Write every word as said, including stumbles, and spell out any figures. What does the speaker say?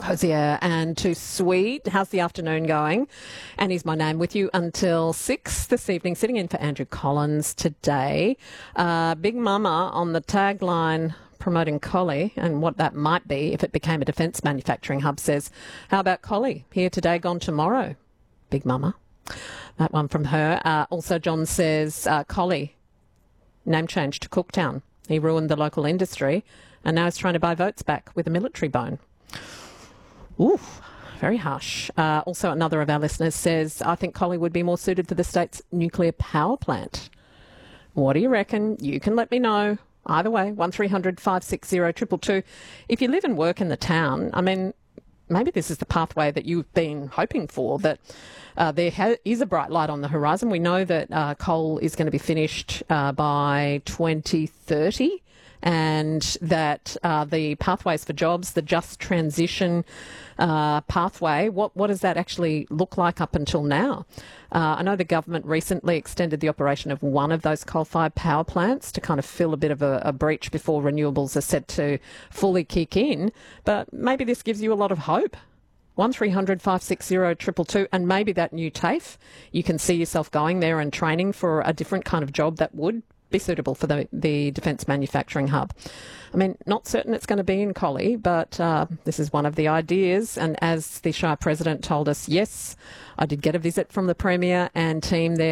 Hosier and Too Sweet. How's the afternoon going? Annie's my name, with you until six this evening, sitting in for Andrew Collins today. Uh, Big Mama on the tagline promoting Collie and what that might be if it became a defence manufacturing hub says, how about Collie? Here today, gone tomorrow. Big Mama. That one from her. Uh, also, John says, uh, Collie, name change to Cooktown. He ruined the local industry and now he's trying to buy votes back with a military bone. Ooh, very harsh. Uh, also, another of our listeners says, I think Collie would be more suited for the state's nuclear power plant. What do you reckon? You can let me know. Either way, one three hundred five six zero two two two. If you live and work in the town, I mean, maybe this is the pathway that you've been hoping for, that uh, there ha- is a bright light on the horizon. We know that uh, coal is going to be finished uh, by twenty thirty. And that uh, the pathways for jobs, the just transition uh, pathway, what, what does that actually look like up until now? Uh, I know the government recently extended the operation of one of those coal-fired power plants to kind of fill a bit of a, a breach before renewables are set to fully kick in. But maybe this gives you a lot of hope. one three hundred five six zero two two two, and maybe that new TAFE, you can see yourself going there and training for a different kind of job that would be suitable for the, the defence manufacturing hub. I mean, not certain it's going to be in Collie, but uh, this is one of the ideas. And as the Shire President told us, yes, I did get a visit from the Premier and team there.